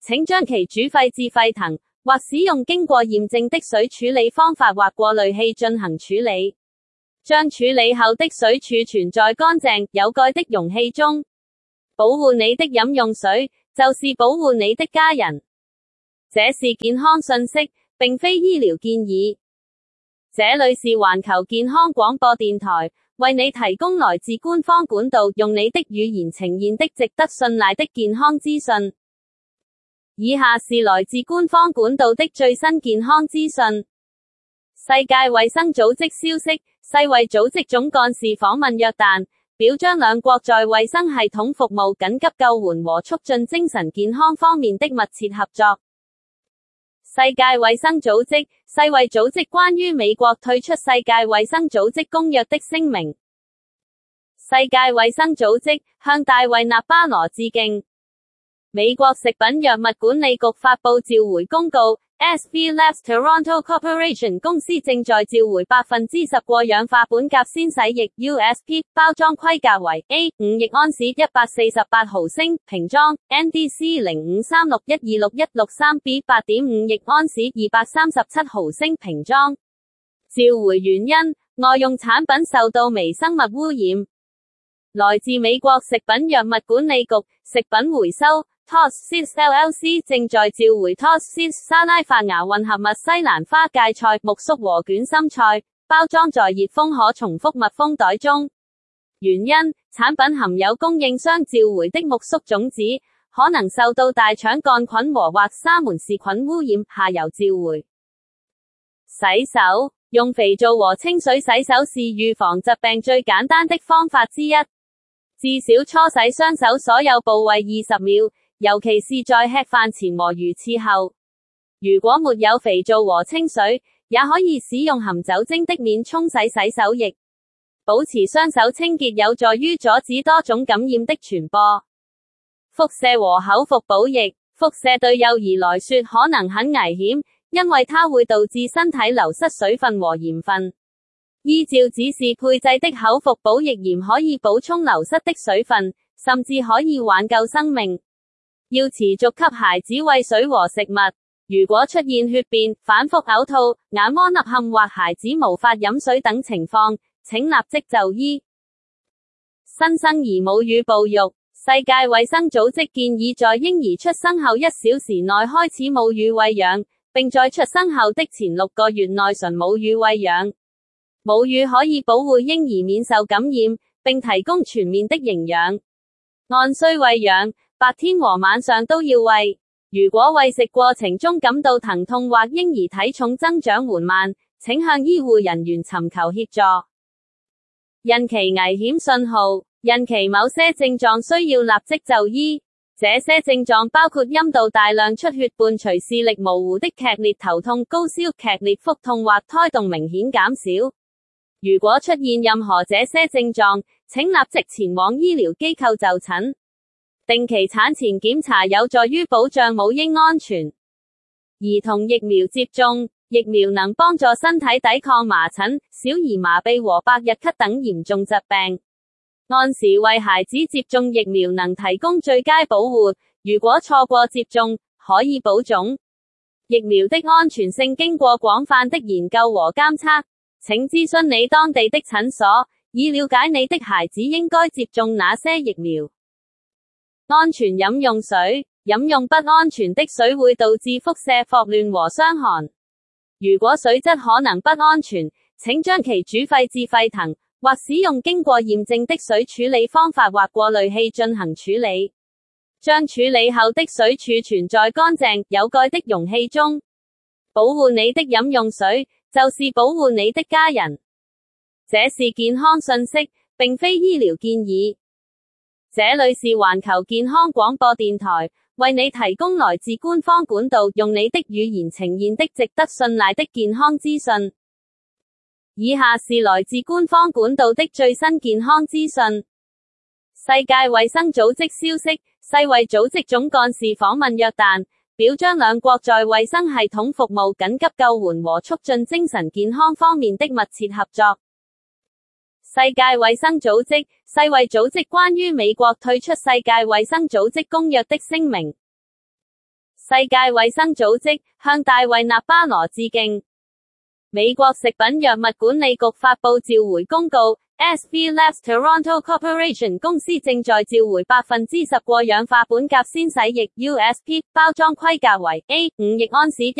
請將其煮沸至沸騰，或使用經過驗證的水處理方法或過濾器進行處理。將處理後的水儲存在乾淨、有蓋的容器中。保護你的飲用水，就是保護你的家人。這是健康信息，並非醫療建議。這裏是環球健康廣播電台，為你提供來自官方管道，用你的語言呈現的值得信賴的健康資訊。以下是來自官方管道的最新健康資訊。世界衛生組織消息，世衛組織總幹事訪問約旦，表彰兩國在衛生系統服務、緊急救援和促進精神健康方面的密切合作。世界衛生組織，世衛組織關於美國退出世界衛生組織公約的聲明。世界衛生組織向大衛納巴羅致敬。美國食品藥物管理局發佈召回公告。SV Labs Toronto Corporation 公司正在召回 10% 過氧化苯甲酰洗液 USP， 包裝規格為 A5 億安士148毫升瓶裝 NDC 0536126163B 8.5 億安士237毫升瓶裝。召回原因，外用產品受到微生物污染。來自美國食品藥物管理局食品回收TOS LLC 正在召回 TOS 沙拉發芽混合物西蘭花芥菜、苜蓿和捲心菜，包裝在熱封可重複密封袋中。原因，產品含有供應商召回的苜蓿種子，可能受到大腸桿菌和或沙門氏菌污染，下游召回。洗手，用肥皂和清水洗手是預防疾病最簡單的方法之一。至少搓洗雙手所有部位20秒。尤其是在吃飯前和如廁後。如果沒有肥皂和清水，也可以使用含酒精的免沖洗洗手液。保持雙手清潔有助於阻止多種感染的傳播。輻射和口服補液，輻射對幼兒來說可能很危險，因為它會導致身體流失水分和鹽分。依照指示配製的口服補液鹽可以補充流失的水分，甚至可以挽救生命。要持續給孩子餵水和食物。如果出現血便、反覆嘔吐、眼窩凹陷或孩子無法飲水等情況，請立即就醫。新生兒母乳哺育，世界衛生組織建議在嬰兒出生後1小時內開始母乳餵養，並在出生後的前6個月內純母乳餵養。母乳可以保護嬰兒免受感染，並提供全面的營養。按需餵養，白天和晚上都要餵。如果餵食過程中感到疼痛或嬰兒體重增長緩慢，請向醫護人員尋求協助。孕期危險信號，孕期某些症狀需要立即就醫。這些症狀包括陰道大量出血伴隨視力模糊的劇烈頭痛、高燒、劇烈腹痛或胎動明顯減少。如果出現任何這些症狀，請立即前往醫療機構就診。定期產前檢查有助於保障母嬰安全。兒童疫苗接種，疫苗能幫助身體抵抗麻疹、小兒麻痹和百日咳等嚴重疾病。按時為孩子接種疫苗能提供最佳保護，如果錯過接種，可以保種。疫苗的安全性經過廣泛的研究和監測，請諮詢你當地的診所，以了解你的孩子應該接種哪些疫苗。安全飲用水，飲用不安全的水會導致輻射、霍亂和傷寒。如果水質可能不安全，請將其煮沸至沸騰，或使用經過驗證的水處理方法或過濾器進行處理。將處理後的水儲存在乾淨、有蓋的容器中。保護你的飲用水，就是保護你的家人。這是健康信息，並非醫療建議。這裏是環球健康廣播電台，為你提供來自官方管道，用你的語言呈現的值得信賴的健康資訊。以下是來自官方管道的最新健康資訊。世界衛生組織消息，世衛組織總幹事訪問約旦，表彰兩國在衛生系統服務、緊急救援和促進精神健康方面的密切合作。世界衛生組織，世衛組織關於美國退出世界衛生組織公約的聲明。 世界衛生組織向大衛納巴羅致敬。美國食品藥物管理局發佈召回公告 ，SV Labs Toronto Corporation 公司正在召回10%過氧化苯甲先洗液 USP 包裝規格為 A5 億安士。